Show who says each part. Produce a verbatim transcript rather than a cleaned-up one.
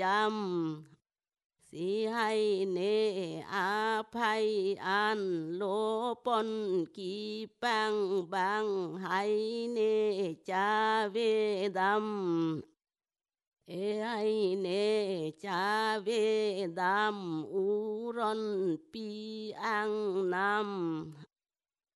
Speaker 1: yam si hay ne a phai an lo pon ki bang bang hay ne cha ve dam e hay ne cha ve dam u ron pi ang nam